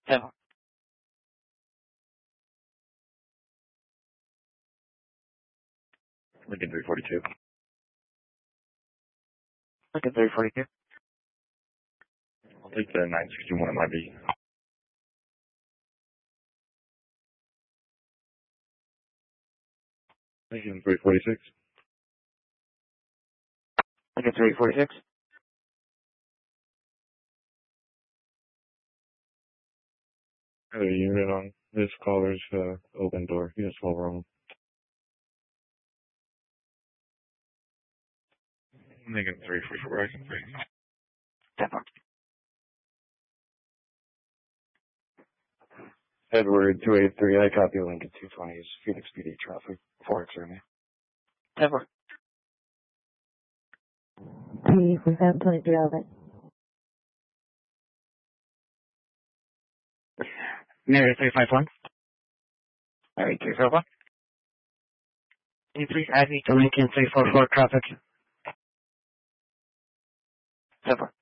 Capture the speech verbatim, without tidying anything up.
ten. Lincoln three forty-two. Lincoln three forty-two. I'll take the nine sixty-one, it might be. Lincoln three forty-six. Lincoln three forty-six. Got a unit on this caller's uh, open door. He has full room. Lincoln three forty-four, I can three. ten. Edward two eighty-three, I copy Lincoln two twenty, Phoenix P D traffic. four X Ernie. ten. P for seven twenty-three Alright. Mary three five one. Mary three five one. Can you please add me to Lincoln three four four traffic? ten.